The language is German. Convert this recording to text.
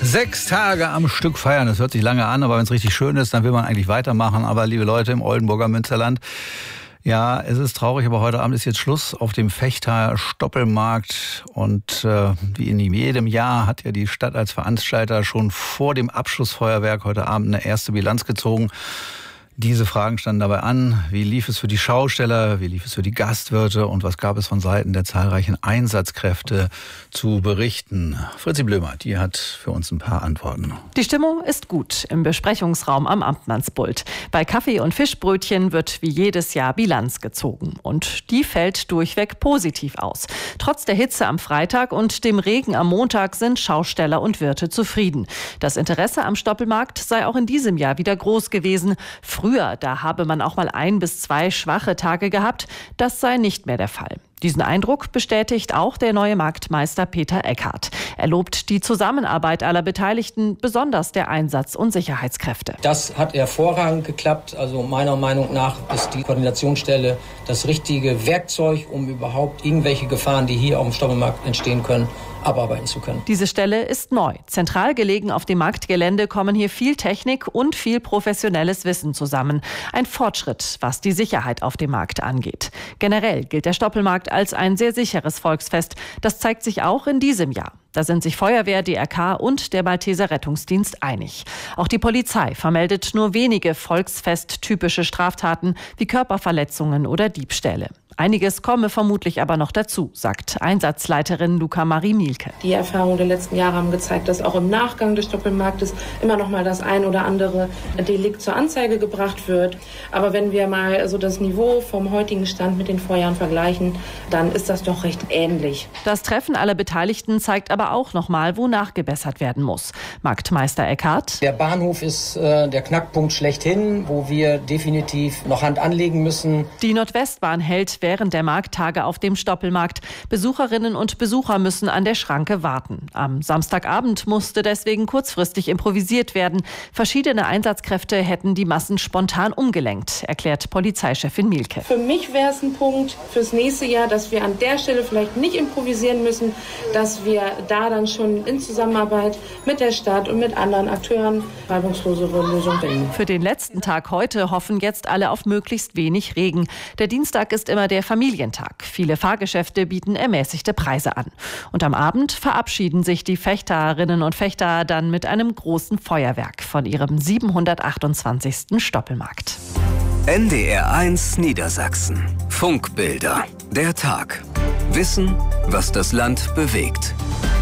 6 Tage am Stück feiern, das hört sich lange an, aber wenn es richtig schön ist, dann will man eigentlich weitermachen. Aber liebe Leute im Oldenburger Münsterland, ja, es ist traurig, aber heute Abend ist jetzt Schluss auf dem Fechter Stoppelmarkt. Und wie in jedem Jahr hat ja die Stadt als Veranstalter schon vor dem Abschlussfeuerwerk heute Abend eine erste Bilanz gezogen. Diese Fragen standen dabei an. Wie lief es für die Schausteller? Wie lief es für die Gastwirte? Und was gab es von Seiten der zahlreichen Einsatzkräfte zu berichten? Fritzi Blömer, die hat für uns ein paar Antworten. Die Stimmung ist gut im Besprechungsraum am Amtmannspult. Bei Kaffee und Fischbrötchen wird wie jedes Jahr Bilanz gezogen. Und die fällt durchweg positiv aus. Trotz der Hitze am Freitag und dem Regen am Montag sind Schausteller und Wirte zufrieden. Das Interesse am Stoppelmarkt sei auch in diesem Jahr wieder groß gewesen. Früher, da habe man auch mal 1 bis 2 schwache Tage gehabt. Das sei nicht mehr der Fall. Diesen Eindruck bestätigt auch der neue Marktmeister Peter Eckhardt. Er lobt die Zusammenarbeit aller Beteiligten, besonders der Einsatz- und Sicherheitskräfte. Das hat hervorragend geklappt. Also meiner Meinung nach ist die Koordinationsstelle das richtige Werkzeug, um überhaupt irgendwelche Gefahren, die hier auf dem Stoppelmarkt entstehen können, abarbeiten zu können. Diese Stelle ist neu. Zentral gelegen auf dem Marktgelände kommen hier viel Technik und viel professionelles Wissen zusammen. Ein Fortschritt, was die Sicherheit auf dem Markt angeht. Generell gilt der Stoppelmarkt als ein sehr sicheres Volksfest. Das zeigt sich auch in diesem Jahr. Da sind sich Feuerwehr, DRK und der Malteser Rettungsdienst einig. Auch die Polizei vermeldet nur wenige volksfesttypische Straftaten wie Körperverletzungen oder Diebstähle. Einiges komme vermutlich aber noch dazu, sagt Einsatzleiterin Luca Marie Mielke. Die Erfahrungen der letzten Jahre haben gezeigt, dass auch im Nachgang des Stoppelmarktes immer noch mal das ein oder andere Delikt zur Anzeige gebracht wird. Aber wenn wir mal so das Niveau vom heutigen Stand mit den Vorjahren vergleichen, dann ist das doch recht ähnlich. Das Treffen aller Beteiligten zeigt aber auch noch mal, wo nachgebessert werden muss. Marktmeister Eckhardt. Der Bahnhof ist der Knackpunkt schlechthin, wo wir definitiv noch Hand anlegen müssen. Die Nordwestbahn hält während der Markttage auf dem Stoppelmarkt. Besucherinnen und Besucher müssen an der Schranke warten. Am Samstagabend musste deswegen kurzfristig improvisiert werden. Verschiedene Einsatzkräfte hätten die Massen spontan umgelenkt, erklärt Polizeichefin Mielke. Für mich wäre es ein Punkt fürs nächste Jahr, dass wir an der Stelle vielleicht nicht improvisieren müssen, dass wir da dann schon in Zusammenarbeit mit der Stadt und mit anderen Akteuren reibungslosere Lösungen finden. Für den letzten Tag heute hoffen jetzt alle auf möglichst wenig Regen. Der Dienstag ist immer der Familientag. Viele Fahrgeschäfte bieten ermäßigte Preise an. Und am Abend verabschieden sich die Fechterinnen und Fechter dann mit einem großen Feuerwerk von ihrem 728. Stoppelmarkt. NDR1 Niedersachsen. Funkbilder. Der Tag. Wissen, was das Land bewegt.